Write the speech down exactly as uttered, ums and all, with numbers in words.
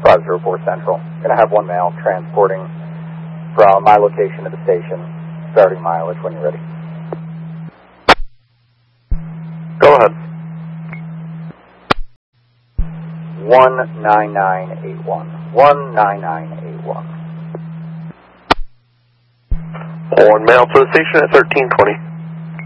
five zero four Central. Going to have one male transporting from my location to the station, starting mileage when you're ready. Go ahead. one nine nine eight one. one nine nine eight one. One male to the station at thirteen twenty.